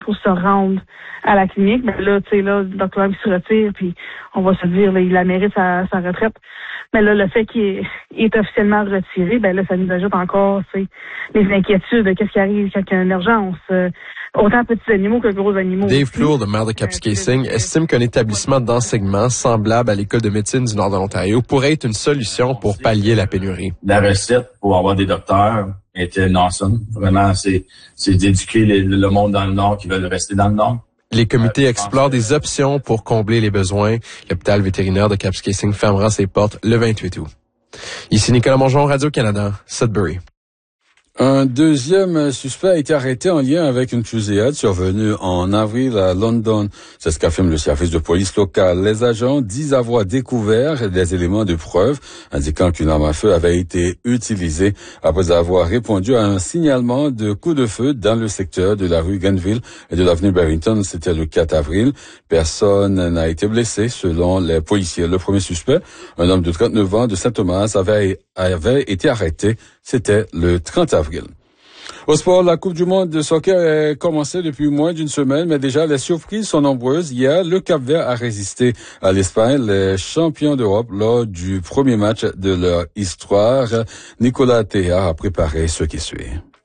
pour se rendre à la clinique. Ben là, tu sais, là, le docteur se retire, puis on va se dire, là, il la mérite sa retraite. Mais là, le fait qu'il est officiellement retiré, ben là, ça nous ajoute encore, tu sais, les inquiétudes de qu'est-ce qui arrive quand il y a une urgence. Autant petits animaux que gros animaux. Dave Flour, le maire de Kapuskasing, estime qu'un établissement d'enseignement semblable à l'École de médecine du nord de l'Ontario pourrait être une solution pour pallier la pénurie. La recette pour avoir des docteurs était awesome. Vraiment, c'est d'éduquer le monde dans le nord qui veulent rester dans le nord. Les comités explorent des options pour combler les besoins. L'hôpital vétérinaire de Kapuskasing fermera ses portes le 28 août. Ici Nicolas Mongeon, Radio-Canada, Sudbury. Un deuxième suspect a été arrêté en lien avec une fusillade survenue en avril à London. C'est ce qu'affirme le service de police local. Les agents disent avoir découvert des éléments de preuve indiquant qu'une arme à feu avait été utilisée après avoir répondu à un signalement de coup de feu dans le secteur de la rue Grenville et de l'avenue Barrington. C'était le 4 avril. Personne n'a été blessé selon les policiers. Le premier suspect, un homme de 39 ans de Saint-Thomas, avait été arrêté. C'était le 30 avril. Au sport, la Coupe du monde de soccer a commencé depuis moins d'une semaine, mais déjà les surprises sont nombreuses. Hier, le Cap-Vert a résisté à l'Espagne, les champions d'Europe, lors du premier match de leur histoire. Nicolas Théa a préparé ce qui suit.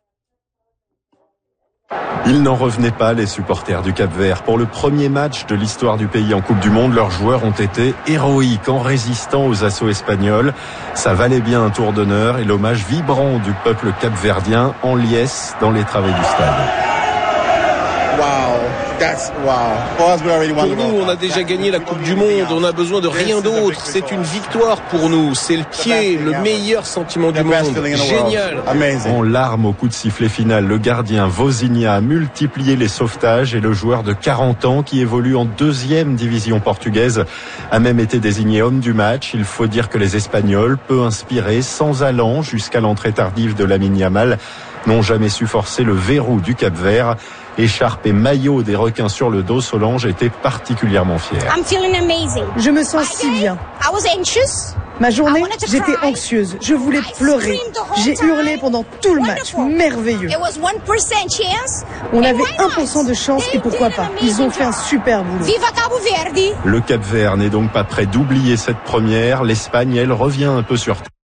Ils n'en revenaient pas, les supporters du Cap-Vert. Pour le premier match de l'histoire du pays en Coupe du Monde, leurs joueurs ont été héroïques en résistant aux assauts espagnols. Ça valait bien un tour d'honneur et l'hommage vibrant du peuple capverdien en liesse dans les travées du stade. Pour nous, on a déjà gagné la Coupe du Monde, on a besoin de rien d'autre. C'est une victoire pour nous, c'est le pied, le meilleur sentiment du monde. Génial. En larmes au coup de sifflet final, le gardien Vozinha a multiplié les sauvetages et le joueur de 40 ans qui évolue en deuxième division portugaise a même été désigné homme du match. Il faut dire que les Espagnols, peu inspirés, sans allant jusqu'à l'entrée tardive de Lamine Yamal, n'ont jamais su forcer le verrou du Cap-Vert. Écharpe et maillot des requins sur le dos, Solange était particulièrement fière. Je me sens si bien. Ma journée, j'étais anxieuse. Je voulais pleurer. J'ai hurlé pendant tout le match. Merveilleux. On avait 1% de chance et pourquoi pas. Ils ont fait un super boulot. Le Cap-Vert n'est donc pas prêt d'oublier cette première. L'Espagne, elle, revient un peu sur terre.